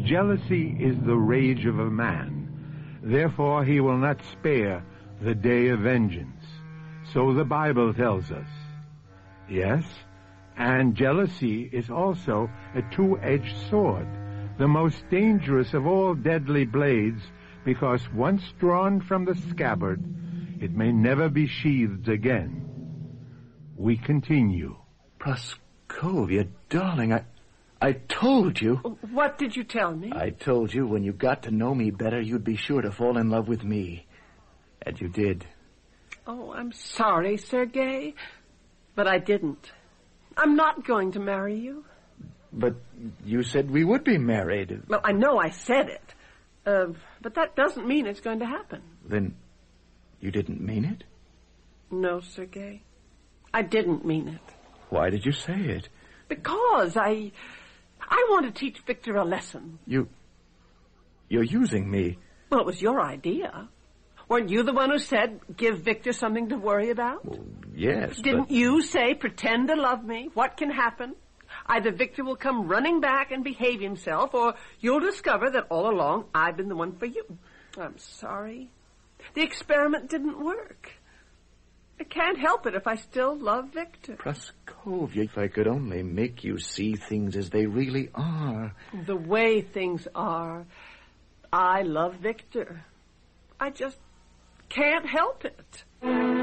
Jealousy is the rage of a man. Therefore he will not spare the day of vengeance. So the Bible tells us. Yes, and jealousy is also a two-edged sword, the most dangerous of all deadly blades, because once drawn from the scabbard, it may never be sheathed again. We continue. Praskovia, darling, I told you. What did you tell me? I told you when you got to know me better, you'd be sure to fall in love with me. And you did. Oh, I'm sorry, Sergei, but I didn't. I'm not going to marry you. But you said we would be married. Well, I know I said it, but that doesn't mean it's going to happen. Then you didn't mean it? No, Sergei, I didn't mean it. Why did you say it? Because I want to teach Victor a lesson. You're using me. Well, it was your idea. Weren't you the one who said, give Victor something to worry about? Well, yes, Didn't you say, pretend to love me? What can happen? Either Victor will come running back and behave himself, or you'll discover that all along I've been the one for you. I'm sorry. The experiment didn't work. I can't help it if I still love Victor. Praskovia, if I could only make you see things as they really are. The way things are. I love Victor. I just can't help it.